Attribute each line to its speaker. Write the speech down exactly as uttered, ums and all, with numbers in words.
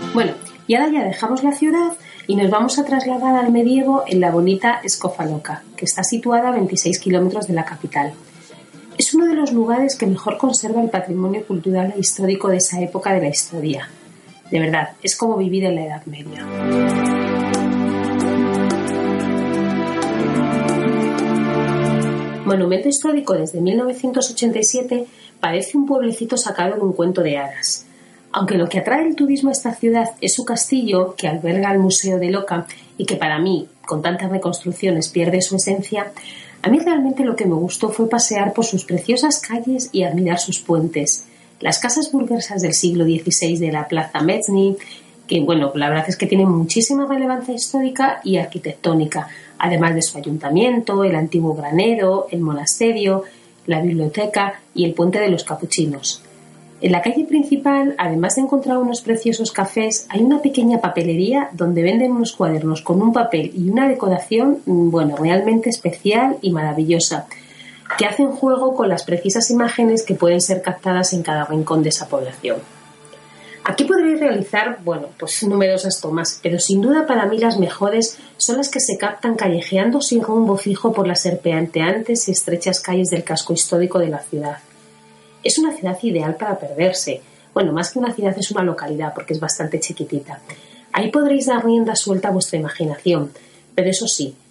Speaker 1: Bueno, y ahora ya dejamos la ciudad y nos vamos a trasladar al medievo en la bonita Skofaloka, que está situada a veintiséis kilómetros de la capital. Es uno de los lugares que mejor conserva el patrimonio cultural e histórico de esa época de la historia. De verdad, es como vivir en la Edad Media. Monumento histórico desde mil novecientos ochenta y siete, parece un pueblecito sacado de un cuento de hadas. Aunque lo que atrae el turismo a esta ciudad es su castillo, que alberga el Museo de Loca y que para mí, con tantas reconstrucciones, pierde su esencia, a mí realmente lo que me gustó fue pasear por sus preciosas calles y admirar sus puentes. Las casas burguesas del siglo dieciséis de la Plaza Metzny, que bueno, la verdad es que tienen muchísima relevancia histórica y arquitectónica, además de su ayuntamiento, el antiguo granero, el monasterio, la biblioteca y el puente de los capuchinos. En la calle principal, además de encontrar unos preciosos cafés, hay una pequeña papelería donde venden unos cuadernos con un papel y una decoración, bueno, realmente especial y maravillosa, que hacen juego con las precisas imágenes que pueden ser captadas en cada rincón de esa población. Aquí podréis realizar, bueno, pues numerosas tomas, pero sin duda para mí las mejores son las que se captan callejeando sin rumbo fijo por las serpenteantes y estrechas calles del casco histórico de la ciudad. Es una ciudad ideal para perderse. Bueno, más que una ciudad es una localidad porque es bastante chiquitita. Ahí podréis dar rienda suelta a vuestra imaginación, pero eso sí,